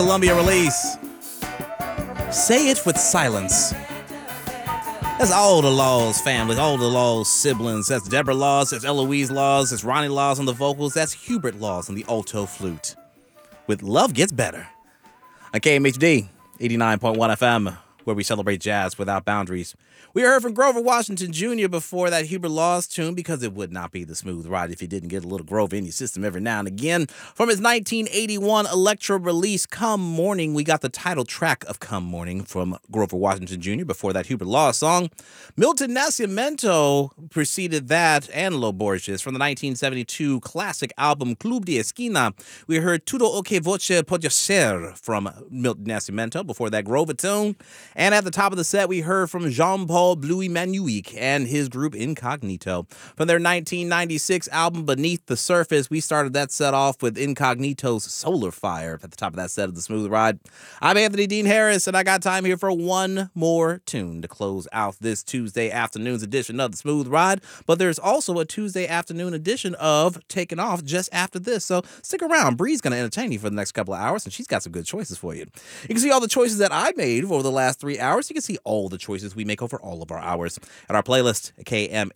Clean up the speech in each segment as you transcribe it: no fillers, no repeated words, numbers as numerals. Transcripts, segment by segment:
Columbia release. Say it with silence. That's all the Laws family, all the Laws siblings. That's Deborah Laws, that's Eloise Laws, that's Ronnie Laws on the vocals, that's Hubert Laws on the alto flute. With Love Gets Better. On KMHD, 89.1 FM, where we celebrate jazz without boundaries. We heard from Grover Washington Jr. before that Hubert Laws tune because it would not be the smooth ride if you didn't get a little Grover in your system every now and again. From his 1981 Electra release, Come Morning, we got the title track of Come Morning from Grover Washington Jr. Before that Hubert Laws song. Milton Nascimento preceded that, and Lo Borges from the 1972 classic album Club de Esquina. We heard Tudo o que voce pode ser from Milton Nascimento before that Grover tune. And at the top of the set, we heard from Jean-Paul Bluey Manuik and his group Incognito. From their 1996 album Beneath the Surface, we started that set off with Incognito's Solar Fire at the top of that set of the Smooth Ride. I'm Anthony Dean Harris, and I got time here for one more tune to close out this Tuesday afternoon's edition of the Smooth Ride. But there's also a Tuesday afternoon edition of Taking Off just after this. So stick around. Bree's going to entertain you for the next couple of hours, and she's got some good choices for you. You can see all the choices that I made over the last 3 hours. You can see all the choices we make over all of our hours at our playlist at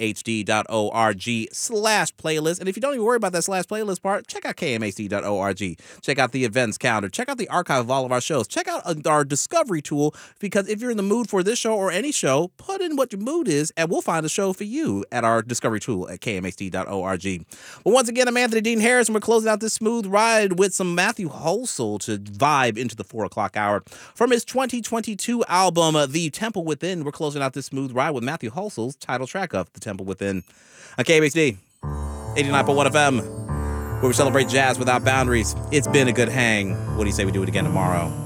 kmhd.org/playlist. And if you don't even worry about that /playlist part, check out kmhd.org. Check out the events calendar. Check out the archive of all of our shows. Check out our discovery tool, because if you're in the mood for this show or any show, put in what your mood is, and we'll find a show for you at our discovery tool at kmhd.org. Well, once again, I'm Anthony Dean Harris, and we're closing out this smooth ride with some Matthew Holsall to vibe into the 4 o'clock hour. From his 2022 album, The Temple Within, we're closing out this smooth ride with Matthew Holsall's title track of The Temple Within. On KMHD, 89.1 FM, where we celebrate jazz without boundaries. It's been a good hang. What do you say we do it again tomorrow?